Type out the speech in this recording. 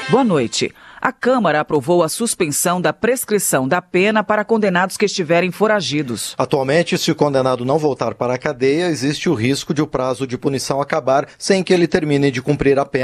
Boa noite. A Câmara aprovou a suspensão da prescrição da pena para condenados que estiverem foragidos. Atualmente, se o condenado não voltar para a cadeia, existe o risco de o prazo de punição acabar sem que ele termine de cumprir a pena.